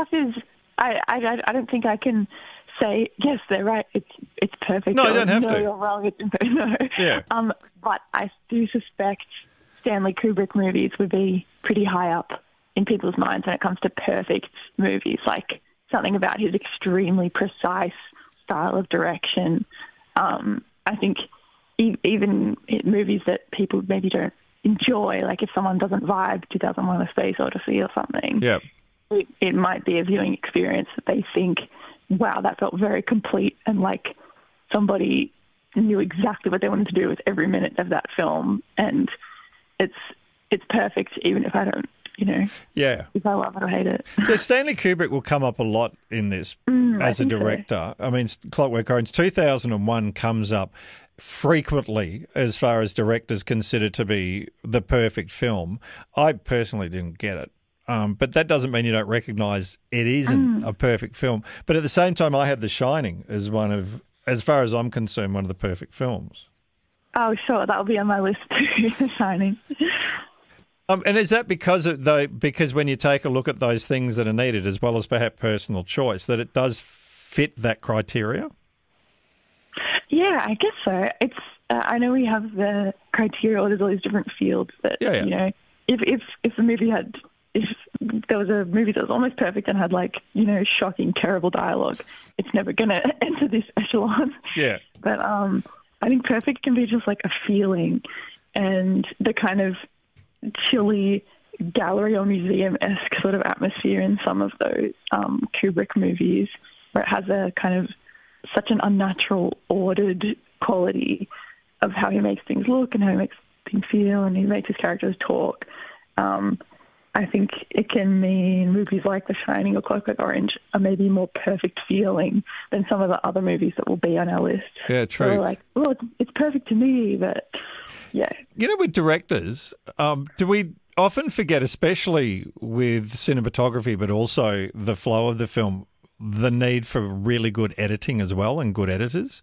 stuff is, I don't think I can say, yes, they're right, it's perfect. No, you don't have no, to. you're wrong, it's imperfect. No. Yeah. But I do suspect Stanley Kubrick movies would be pretty high up in people's minds when it comes to perfect movies, like something about his extremely precise style of direction. I think even in movies that people maybe don't enjoy, like if someone doesn't vibe 2001: A Space Odyssey or something, Yeah. it might be a viewing experience that they think, wow, that felt very complete, and like somebody knew exactly what they wanted to do with every minute of that film, and it's perfect, even if I don't, Yeah. if I love it or hate it. So Stanley Kubrick will come up a lot in this as a director. So. I mean, Clockwork Orange 2001 comes up frequently as far as directors consider to be the perfect film. I personally didn't get it. But that doesn't mean you don't recognise it isn't a perfect film. But at the same time, I had The Shining as one of, as far as I'm concerned, one of the perfect films. Oh, sure, that'll be on my list too, The Shining. And is that because when you take a look at those things that are needed, as well as perhaps personal choice, that it does fit that criteria? Yeah, I guess so. It's I know we have the criteria, or there's all these different fields that if the movie had. If there was a movie that was almost perfect and had shocking, terrible dialogue, it's never going to enter this echelon. Yeah. But I think perfect can be just like a feeling, and the kind of chilly gallery or museum-esque sort of atmosphere in some of those Kubrick movies, where it has a kind of such an unnatural, ordered quality of how he makes things look and how he makes things feel, and he makes his characters talk. I think it can mean movies like The Shining or Clockwork Orange are maybe more perfect feeling than some of the other movies that will be on our list. Yeah, true. So like, well, it's perfect to me, but yeah. With directors, do we often forget, especially with cinematography, but also the flow of the film, the need for really good editing as well and good editors?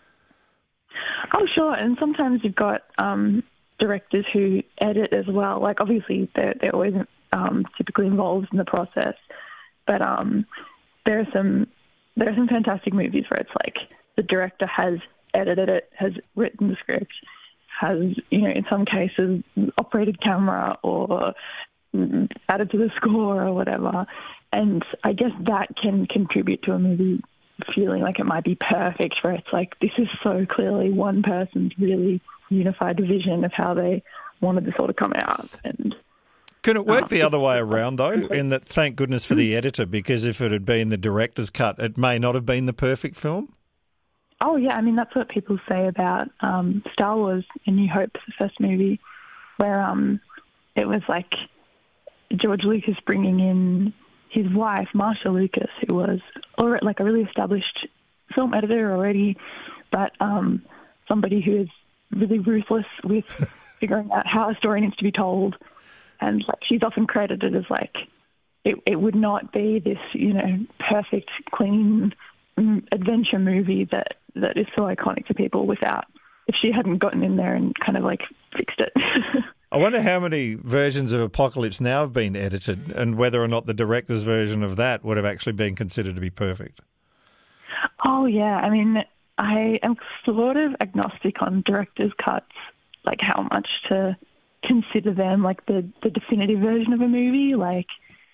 Oh, sure. And sometimes you've got directors who edit as well. Like, obviously, they're always typically involved in the process. But there are some fantastic movies where it's like the director has edited it, has written the script, has, in some cases, operated camera or added to the score or whatever. And I guess that can contribute to a movie feeling like it might be perfect, where it's like, this is so clearly one person's really unified vision of how they wanted this all to come out. And can it work the other way around, though, in that thank goodness for the editor, because if it had been the director's cut, it may not have been the perfect film? Oh, yeah. I mean, that's what people say about Star Wars: A New Hope, the first movie, where it was like George Lucas bringing in his wife, Marsha Lucas, who was like a really established film editor already, but somebody who is really ruthless with figuring out how a story needs to be told. And like, she's often credited as like, it would not be this, perfect, clean adventure movie that is so iconic to people if she hadn't gotten in there and kind of like fixed it. I wonder how many versions of Apocalypse Now have been edited, and whether or not the director's version of that would have actually been considered to be perfect. Oh, yeah. I mean, I am sort of agnostic on director's cuts, like how much to consider them like the definitive version of a movie. Like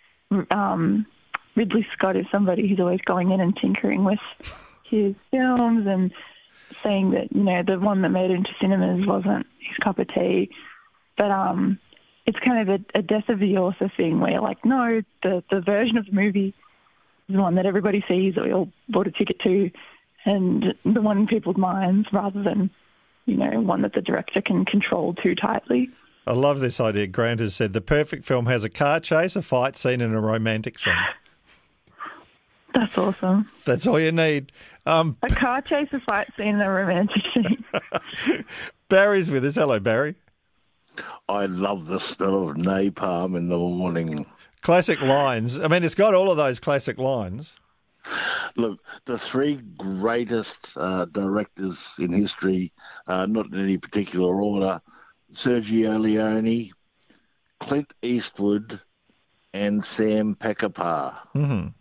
Ridley Scott is somebody who's always going in and tinkering with his films and saying that, the one that made it into cinemas wasn't his cup of tea. But it's kind of a death of the author thing, where you're like, no, the version of the movie is the one that everybody sees, or we all bought a ticket to, and the one in people's minds, rather than, one that the director can control too tightly. I love this idea. Grant has said the perfect film has a car chase, a fight scene, and a romantic scene. That's awesome. That's all you need. A car chase, a fight scene, and a romantic scene. Barry's with us. Hello, Barry. I love the smell of napalm in the morning. Classic lines. I mean, it's got all of those classic lines. Look, the three greatest directors in history, not in any particular order, Sergio Leone, Clint Eastwood, and Sam Peckinpah. Mm-hmm.